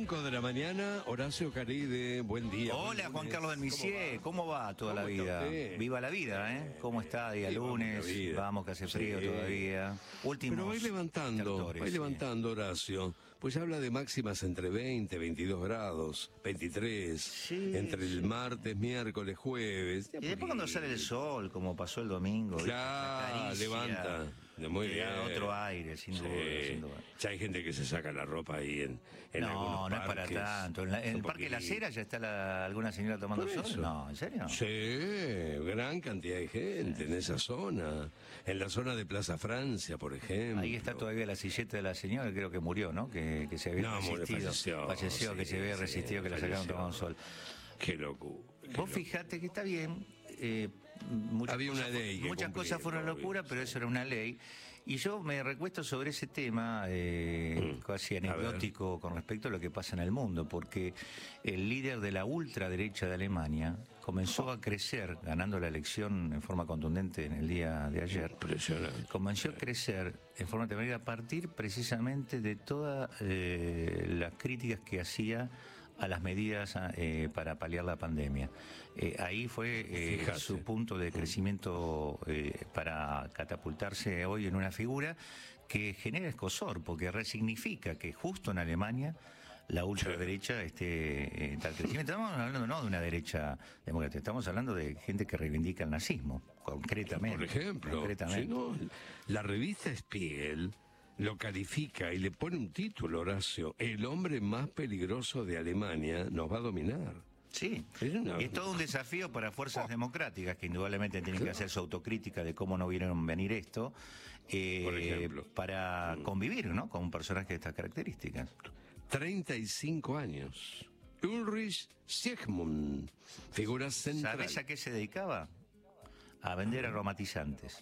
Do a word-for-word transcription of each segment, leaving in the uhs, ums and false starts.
cinco de la mañana, Horacio Caride, buen día. Hola, buen Juan lunes. Carlos del Misier, ¿cómo va, ¿Cómo va toda ¿Cómo la está vida? usted? Viva la vida, ¿eh? ¿Cómo está? Día Vivamos lunes, la vida. vamos que hace frío Sí. todavía. Últimos Pero va levantando, estertores, va sí. levantando, Horacio. Pues habla de máximas entre veinte, veintidós grados, veintitrés, Sí, entre el sí. martes, miércoles, jueves. Y después cuando sale el sol, como pasó el domingo, ¿viste? Ya, La caricia, levanta. Muy te bien. da otro aire, sin Sí. duda, sin duda. Ya hay gente que se saca la ropa ahí en, en algunos No, no es para parques. tanto. En, la- en Un el Parque de la poquitito. Cera ya está la- alguna señora tomando Por sol. eso. No, ¿en serio? Sí, gran cantidad de gente en esa zona. En la zona de Plaza Francia, por ejemplo. Ahí está todavía la silleta de la señora, creo que murió, ¿no? Que, que se había No, murió, resistido. falleció, Falleció, que sí, se había sí, resistido, que la sacaron falleció. tomando sol. Qué locura. qué Vos locura. fijate que está bien. eh, muchas Había una cosas- ley que Muchas cumplir, cosas fueron obvio, locura, pero sí. eso era una ley. Y yo me recuesto sobre ese tema, eh, Mm, casi a ver. anecdótico con respecto a lo que pasa en el mundo, porque el líder de la ultraderecha de Alemania comenzó a crecer, ganando la elección en forma contundente en el día de ayer. Impresionante. Comenzó a crecer en forma de a partir precisamente de todas eh, las críticas que hacía a las medidas eh, para paliar la pandemia. Eh, ahí fue eh, Fíjate. su punto de crecimiento eh, para catapultarse hoy en una figura que genera escozor, porque resignifica que justo en Alemania la ultraderecha esté en tal crecimiento. Estamos hablando no de una derecha democrática, estamos hablando de gente que reivindica el nazismo, concretamente. Por ejemplo, concretamente. si no, la revista Spiegel lo califica y le pone un título, Horacio: el hombre más peligroso de Alemania nos va a dominar. Sí, Es una- y es todo un desafío para fuerzas democráticas que indudablemente tienen que hacer su autocrítica de cómo no vieron venir esto, eh, Por ejemplo. para convivir, ¿no?, con un personaje de estas características. treinta y cinco años. Ulrich Siegmund, figura central. ¿Sabés a qué se dedicaba? A vender aromatizantes,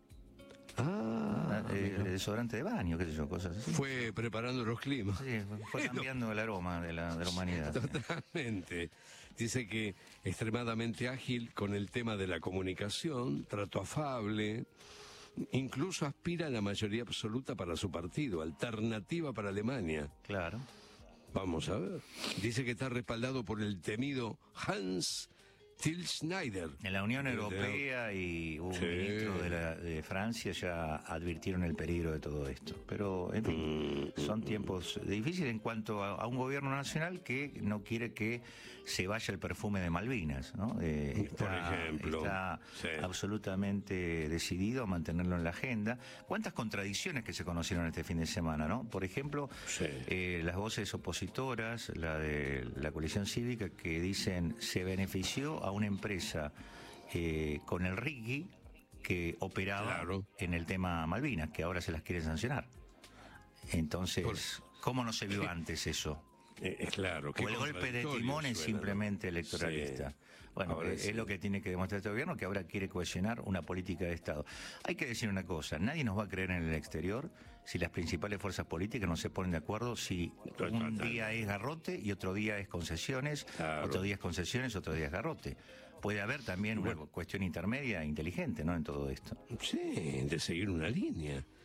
Ah, eh, desodorante de baño, qué sé yo, cosas así. fue preparando los climas. Sí, fue cambiando el aroma de la, de la humanidad. Totalmente. Dice que extremadamente ágil con el tema de la comunicación, trato afable, incluso aspira a la mayoría absoluta para su partido, Alternativa para Alemania. Claro. Vamos a ver. Dice que está respaldado por el temido Hans Till Schneider. En la Unión Europea y un Sí. ministro de, la- de Francia ya advirtieron el peligro de todo esto. Pero, en fin, son tiempos difíciles en cuanto a, a un gobierno nacional que no quiere que se vaya el perfume de Malvinas, ¿no? Eh, Por está, ejemplo, está sí. absolutamente decidido a mantenerlo en la agenda. ¿Cuántas contradicciones que se conocieron este fin de semana, ¿no? Por ejemplo, Sí. eh, las voces opositoras, la de la coalición cívica, que dicen se benefició a una empresa eh, con el R I G I que operaba Claro. en el tema Malvinas, que ahora se las quiere sancionar. Entonces, Por- ¿cómo no se vio antes eso? Eh, es claro. qué O el golpe de contradictorio timón es suena, simplemente ¿no? electoralista. Sí. Bueno, Ahora eh, sí. es lo que tiene que demostrar este gobierno, que ahora quiere cohesionar una política de Estado. Hay que decir una cosa: nadie nos va a creer en el exterior si las principales fuerzas políticas no se ponen de acuerdo, si un Total. día es garrote y otro día es concesiones, Claro. otro día es concesiones, otro día es garrote. Puede haber también una Bueno. cuestión intermedia inteligente, ¿no?, en todo esto. Sí, de seguir una línea.